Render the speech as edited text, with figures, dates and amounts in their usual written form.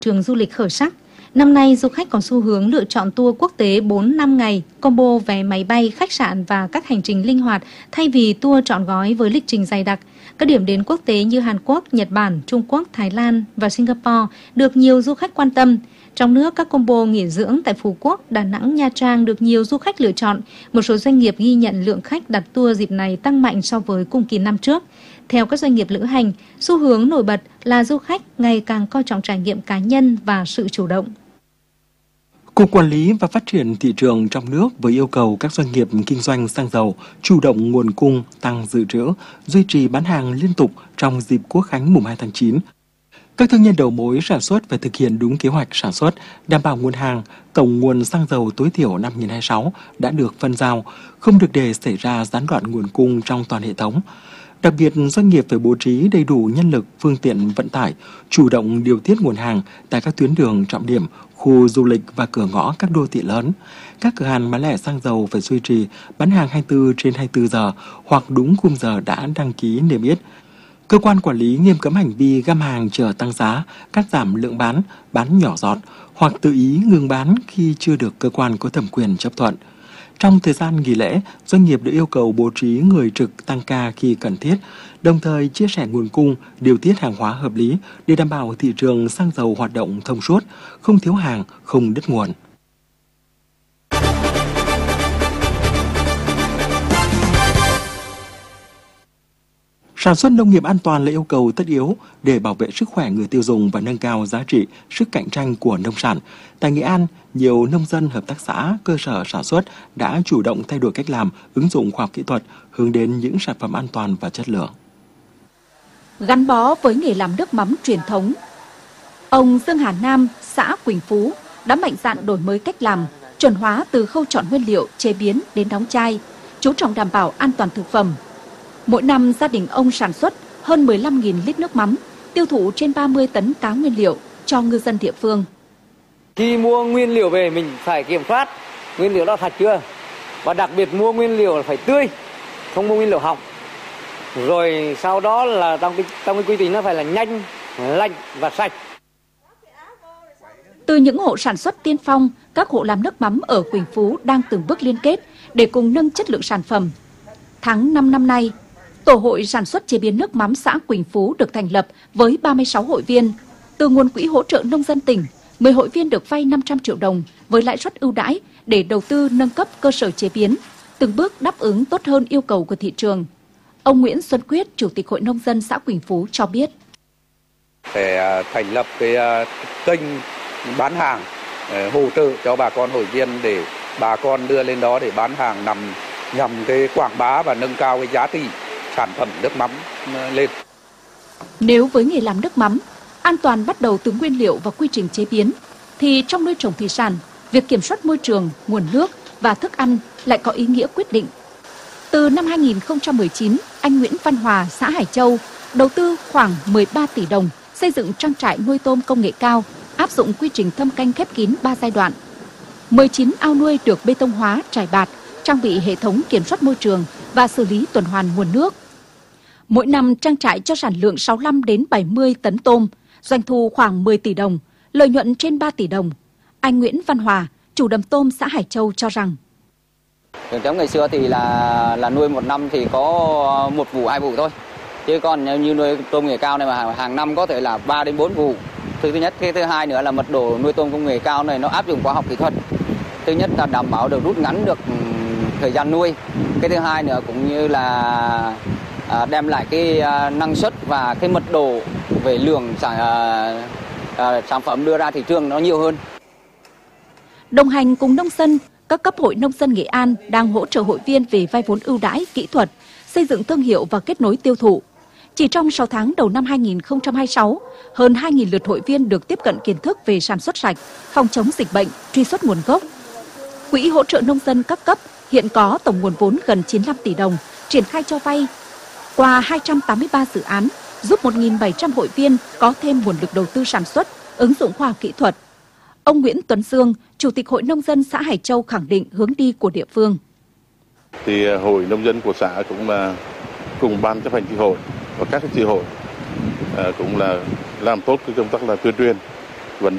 Trường du lịch khởi sắc. Năm nay, du khách có xu hướng lựa chọn tour quốc tế 4-5 ngày, combo vé máy bay, khách sạn và các hành trình linh hoạt thay vì tour trọn gói với lịch trình dày đặc. Các điểm đến quốc tế như Hàn Quốc, Nhật Bản, Trung Quốc, Thái Lan và Singapore được nhiều du khách quan tâm. Trong nước, các combo nghỉ dưỡng tại Phú Quốc, Đà Nẵng, Nha Trang được nhiều du khách lựa chọn. Một số doanh nghiệp ghi nhận lượng khách đặt tour dịp này tăng mạnh so với cùng kỳ năm trước. Theo các doanh nghiệp lữ hành, xu hướng nổi bật là du khách ngày càng coi trọng trải nghiệm cá nhân và sự chủ động. Cục Quản lý và Phát triển Thị trường trong nước với yêu cầu các doanh nghiệp kinh doanh xăng dầu chủ động nguồn cung, tăng dự trữ, duy trì bán hàng liên tục trong dịp Quốc khánh mùng 2 tháng 9. Các thương nhân đầu mối sản xuất phải thực hiện đúng kế hoạch sản xuất, đảm bảo nguồn hàng, tổng nguồn xăng dầu tối thiểu năm 2026 đã được phân giao, không được để xảy ra gián đoạn nguồn cung trong toàn hệ thống. Đặc biệt, doanh nghiệp phải bố trí đầy đủ nhân lực, phương tiện vận tải, chủ động điều tiết nguồn hàng tại các tuyến đường trọng điểm, khu du lịch và cửa ngõ các đô thị lớn. Các cửa hàng bán lẻ xăng dầu phải duy trì bán hàng 24/24 giờ hoặc đúng khung giờ đã đăng ký niêm yết. Cơ quan quản lý nghiêm cấm hành vi găm hàng chờ tăng giá, cắt giảm lượng bán nhỏ giọt hoặc tự ý ngừng bán khi chưa được cơ quan có thẩm quyền chấp thuận. Trong thời gian nghỉ lễ, doanh nghiệp được yêu cầu bố trí người trực tăng ca khi cần thiết, đồng thời chia sẻ nguồn cung, điều tiết hàng hóa hợp lý để đảm bảo thị trường xăng dầu hoạt động thông suốt, không thiếu hàng, không đứt nguồn. Sản xuất nông nghiệp an toàn là yêu cầu tất yếu để bảo vệ sức khỏe người tiêu dùng và nâng cao giá trị, sức cạnh tranh của nông sản. Tại Nghệ An, nhiều nông dân, hợp tác xã, cơ sở sản xuất đã chủ động thay đổi cách làm, ứng dụng khoa học kỹ thuật, hướng đến những sản phẩm an toàn và chất lượng. Gắn bó với nghề làm nước mắm truyền thống, ông Dương Hà Nam, xã Quỳnh Phú đã mạnh dạn đổi mới cách làm, chuẩn hóa từ khâu chọn nguyên liệu, chế biến đến đóng chai, chú trọng đảm bảo an toàn thực phẩm. Mỗi năm, gia đình ông sản xuất hơn 15.000 lít nước mắm, tiêu thụ trên 30 tấn cá nguyên liệu cho ngư dân địa phương. Khi mua nguyên liệu về mình phải kiểm soát nguyên liệu đó thật chưa, và đặc biệt mua nguyên liệu là phải tươi, không mua nguyên liệu hỏng. Rồi sau đó là trong cái quy trình nó phải là nhanh, lạnh và sạch. Từ những hộ sản xuất tiên phong, các hộ làm nước mắm ở Quỳnh Phú đang từng bước liên kết để cùng nâng chất lượng sản phẩm. Tháng 5 năm nay, Tổ hội sản xuất chế biến nước mắm xã Quỳnh Phú được thành lập với 36 hội viên. Từ nguồn quỹ hỗ trợ nông dân tỉnh, 10 hội viên được vay 500 triệu đồng với lãi suất ưu đãi để đầu tư nâng cấp cơ sở chế biến, từng bước đáp ứng tốt hơn yêu cầu của thị trường. Ông Nguyễn Xuân Quyết, Chủ tịch Hội Nông dân xã Quỳnh Phú cho biết. Để thành lập cái kênh bán hàng, hỗ trợ cho bà con hội viên để bà con đưa lên đó để bán hàng nhằm cái quảng bá và nâng cao cái giá trị sản phẩm nước mắm lên. Nếu với nghề làm nước mắm, an toàn bắt đầu từ nguyên liệu và quy trình chế biến, thì trong nuôi trồng thủy sản, việc kiểm soát môi trường, nguồn nước và thức ăn lại có ý nghĩa quyết định. Từ năm 2019, anh Nguyễn Văn Hòa, xã Hải Châu, đầu tư khoảng 13 tỷ đồng xây dựng trang trại nuôi tôm công nghệ cao, áp dụng quy trình thâm canh khép kín 3 giai đoạn. 19 ao nuôi được bê tông hóa, trải bạt, trang bị hệ thống kiểm soát môi trường và xử lý tuần hoàn nguồn nước. Mỗi năm trang trại cho sản lượng 65 đến 70 tấn tôm, doanh thu khoảng 10 tỷ đồng, lợi nhuận trên 3 tỷ đồng. Anh Nguyễn Văn Hòa, chủ đầm tôm xã Hải Châu cho rằng truyền thống ngày xưa thì là nuôi một năm thì có một vụ, 2 vụ thôi. Chứ còn như nuôi tôm công nghệ cao này mà hàng năm có thể là 3 đến 4 vụ. Thứ nhất, cái thứ hai nữa là mật độ nuôi tôm công nghệ cao này nó áp dụng khoa học kỹ thuật. Thứ nhất là đảm bảo được rút ngắn được thời gian nuôi. Cái thứ hai nữa cũng như là đem lại cái năng suất và cái mật độ về lượng sản phẩm đưa ra thị trường nó nhiều hơn. Đồng hành cùng nông dân, các cấp hội nông dân Nghệ An đang hỗ trợ hội viên về vay vốn ưu đãi, kỹ thuật, xây dựng thương hiệu và kết nối tiêu thụ. Chỉ trong 6 tháng đầu năm 2026, hơn 2.000 lượt hội viên được tiếp cận kiến thức về sản xuất sạch, phòng chống dịch bệnh, truy xuất nguồn gốc. Quỹ hỗ trợ nông dân các cấp hiện có tổng nguồn vốn gần 95 tỷ đồng, triển khai cho vay qua 283 dự án, giúp 1.700 hội viên có thêm nguồn lực đầu tư sản xuất, ứng dụng khoa học kỹ thuật. Ông Nguyễn Tuấn Dương, Chủ tịch Hội Nông dân xã Hải Châu khẳng định hướng đi của địa phương. Thì Hội Nông dân của xã cũng là cùng ban chấp hành chi hội và các chi hội cũng là làm tốt cái công tác là tuyên truyền